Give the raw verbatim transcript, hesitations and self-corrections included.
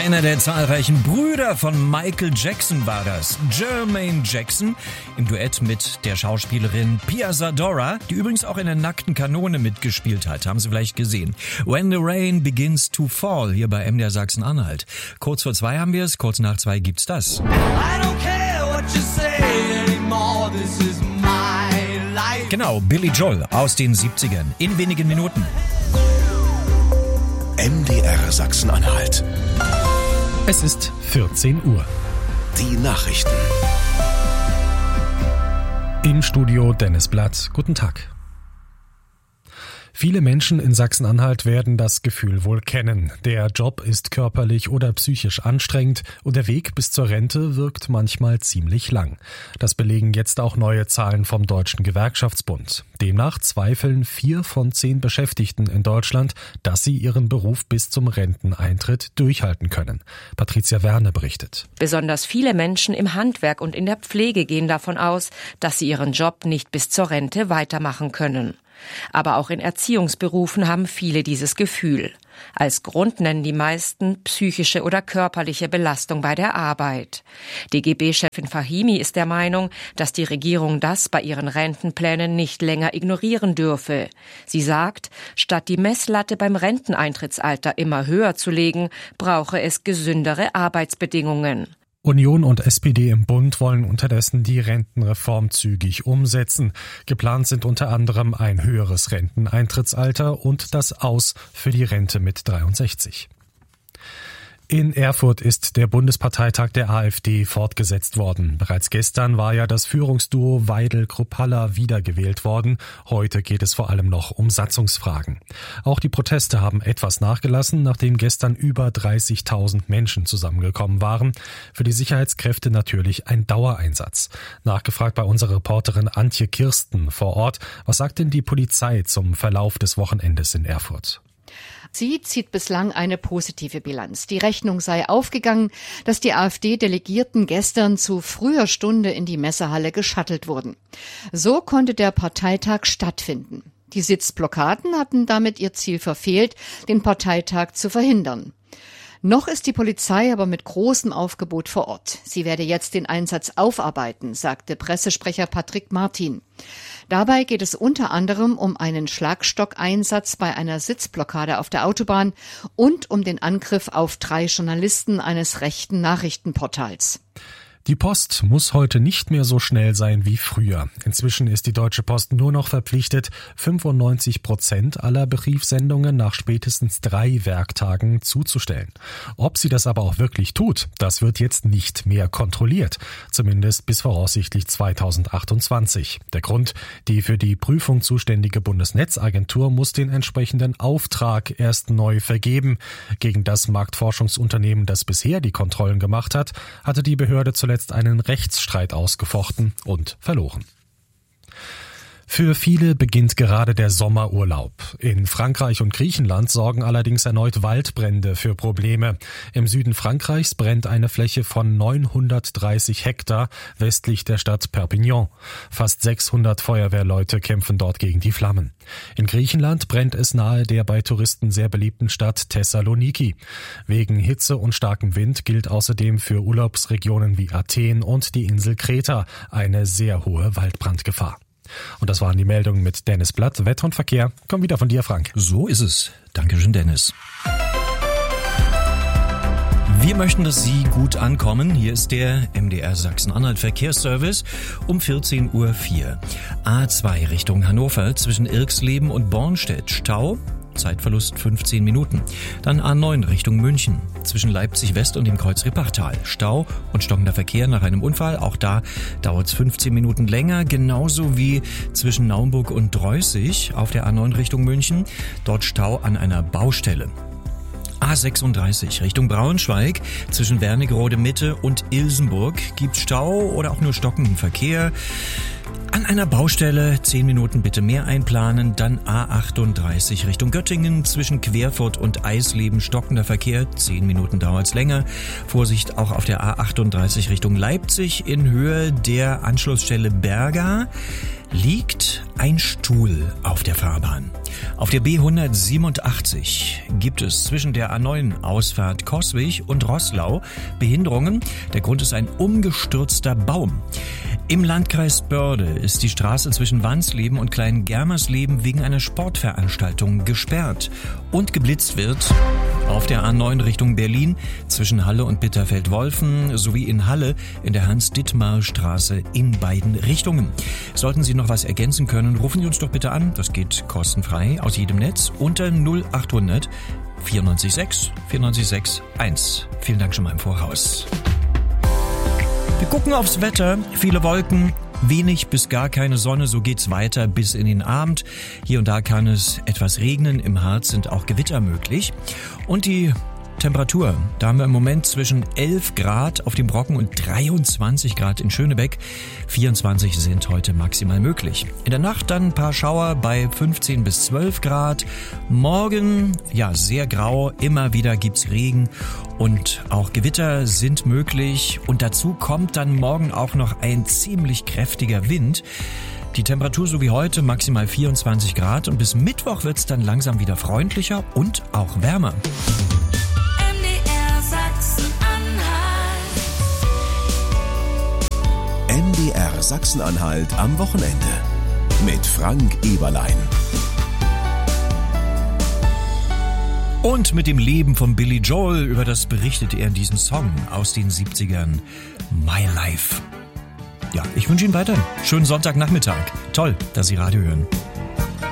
Einer der zahlreichen Brüder von Michael Jackson war das, Jermaine Jackson, im Duett mit der Schauspielerin Pia Zadora, die übrigens auch in der Nackten Kanone mitgespielt hat, haben Sie vielleicht gesehen. When the Rain Begins to Fall, hier bei M D R Sachsen-Anhalt. Kurz vor zwei haben wir es, kurz nach zwei gibt's das. Genau, Billy Joel aus den siebzigern, in wenigen Minuten. M D R Sachsen-Anhalt. Es ist vierzehn Uhr. Die Nachrichten. Im Studio Dennis Blatt. Guten Tag. Viele Menschen in Sachsen-Anhalt werden das Gefühl wohl kennen. Der Job ist körperlich oder psychisch anstrengend und der Weg bis zur Rente wirkt manchmal ziemlich lang. Das belegen jetzt auch neue Zahlen vom Deutschen Gewerkschaftsbund. Demnach zweifeln vier von zehn Beschäftigten in Deutschland, dass sie ihren Beruf bis zum Renteneintritt durchhalten können. Patricia Werner berichtet. Besonders viele Menschen im Handwerk und in der Pflege gehen davon aus, dass sie ihren Job nicht bis zur Rente weitermachen können. Aber auch in Erziehungsberufen haben viele dieses Gefühl. Als Grund nennen die meisten psychische oder körperliche Belastung bei der Arbeit. D G B-Chefin Fahimi ist der Meinung, dass die Regierung das bei ihren Rentenplänen nicht länger ignorieren dürfe. Sie sagt, statt die Messlatte beim Renteneintrittsalter immer höher zu legen, brauche es gesündere Arbeitsbedingungen. Union und S P D im Bund wollen unterdessen die Rentenreform zügig umsetzen. Geplant sind unter anderem ein höheres Renteneintrittsalter und das Aus für die Rente mit dreiundsechzig. In Erfurt ist der Bundesparteitag der AfD fortgesetzt worden. Bereits gestern war ja das Führungsduo Weidel-Kruppalla wiedergewählt worden. Heute geht es vor allem noch um Satzungsfragen. Auch die Proteste haben etwas nachgelassen, nachdem gestern über dreißigtausend Menschen zusammengekommen waren. Für die Sicherheitskräfte natürlich ein Dauereinsatz. Nachgefragt bei unserer Reporterin Antje Kirsten vor Ort. Was sagt denn die Polizei zum Verlauf des Wochenendes in Erfurt? Sie zieht bislang eine positive Bilanz. Die Rechnung sei aufgegangen, dass die AfD-Delegierten gestern zu früher Stunde in die Messehalle geschattelt wurden. So konnte der Parteitag stattfinden. Die Sitzblockaden hatten damit ihr Ziel verfehlt, den Parteitag zu verhindern. Noch ist die Polizei aber mit großem Aufgebot vor Ort. Sie werde jetzt den Einsatz aufarbeiten, sagte Pressesprecher Patrick Martin. Dabei geht es unter anderem um einen Schlagstockeinsatz bei einer Sitzblockade auf der Autobahn und um den Angriff auf drei Journalisten eines rechten Nachrichtenportals. Die Post muss heute nicht mehr so schnell sein wie früher. Inzwischen ist die Deutsche Post nur noch verpflichtet, fünfundneunzig Prozent aller Briefsendungen nach spätestens drei Werktagen zuzustellen. Ob sie das aber auch wirklich tut, das wird jetzt nicht mehr kontrolliert. Zumindest bis voraussichtlich zweitausendachtundzwanzig. Der Grund: Die für die Prüfung zuständige Bundesnetzagentur muss den entsprechenden Auftrag erst neu vergeben. Gegen das Marktforschungsunternehmen, das bisher die Kontrollen gemacht hat, hatte die Behörde zuletzt einen Rechtsstreit ausgefochten und verloren. Für viele beginnt gerade der Sommerurlaub. In Frankreich und Griechenland sorgen allerdings erneut Waldbrände für Probleme. Im Süden Frankreichs brennt eine Fläche von neunhundertdreißig Hektar westlich der Stadt Perpignan. Fast sechshundert Feuerwehrleute kämpfen dort gegen die Flammen. In Griechenland brennt es nahe der bei Touristen sehr beliebten Stadt Thessaloniki. Wegen Hitze und starkem Wind gilt außerdem für Urlaubsregionen wie Athen und die Insel Kreta eine sehr hohe Waldbrandgefahr. Und das waren die Meldungen mit Dennis Blatt. Wetter und Verkehr kommen wieder von dir, Frank. So ist es. Dankeschön, Dennis. Wir möchten, dass Sie gut ankommen. Hier ist der M D R Sachsen-Anhalt Verkehrsservice um vierzehn Uhr vier. A zwei Richtung Hannover zwischen Irxleben und Bornstedt. Stau. Zeitverlust fünfzehn Minuten. Dann A neun Richtung München. Zwischen Leipzig West und dem Kreuz Rippachtal. Stau und stockender Verkehr nach einem Unfall. Auch da dauert es fünfzehn Minuten länger. Genauso wie zwischen Naumburg und Dreußig auf der A neun Richtung München. Dort Stau an einer Baustelle. A sechsunddreißig Richtung Braunschweig. Zwischen Wernigerode Mitte und Ilsenburg gibt Stau oder auch nur stockenden Verkehr. An einer Baustelle zehn Minuten bitte mehr einplanen, dann A achtunddreißig Richtung Göttingen zwischen Querfurt und Eisleben stockender Verkehr, zehn Minuten dauert's länger. Vorsicht auch auf der A achtunddreißig Richtung Leipzig in Höhe der Anschlussstelle Berga liegt ein Stuhl auf der Fahrbahn. Auf der B hundertsiebenundachtzig gibt es zwischen der A neun Ausfahrt Coswig und Roßlau Behinderungen. Der Grund ist ein umgestürzter Baum. Im Landkreis Börde ist die Straße zwischen Wansleben und Klein-Germersleben wegen einer Sportveranstaltung gesperrt und geblitzt wird auf der A neun Richtung Berlin zwischen Halle und Bitterfeld-Wolfen sowie in Halle in der Hans-Dittmar-Straße in beiden Richtungen. Sollten Sie noch was ergänzen können, rufen Sie uns doch bitte an. Das geht kostenfrei aus jedem Netz unter null achthundert vierundneunzig sechs vierundneunzig sechs eins. Vielen Dank schon mal im Voraus. Wir gucken aufs Wetter. Viele Wolken, wenig bis gar keine Sonne. So geht's weiter bis in den Abend. Hier und da kann es etwas regnen. Im Harz sind auch Gewitter möglich. Und die Temperatur, da haben wir im Moment zwischen elf Grad auf dem Brocken und dreiundzwanzig Grad in Schönebeck. vierundzwanzig sind heute maximal möglich. In der Nacht dann ein paar Schauer bei fünfzehn bis zwölf Grad. Morgen, ja, sehr grau. Immer wieder gibt's Regen und auch Gewitter sind möglich. Und dazu kommt dann morgen auch noch ein ziemlich kräftiger Wind. Die Temperatur so wie heute maximal vierundzwanzig Grad und bis Mittwoch wird's dann langsam wieder freundlicher und auch wärmer. M D R Sachsen-Anhalt am Wochenende mit Frank Eberlein. Und mit dem Leben von Billy Joel, über das berichtet er in diesem Song aus den siebzigern, My Life. Ja, ich wünsche Ihnen weiterhin schönen Sonntagnachmittag. Toll, dass Sie Radio hören.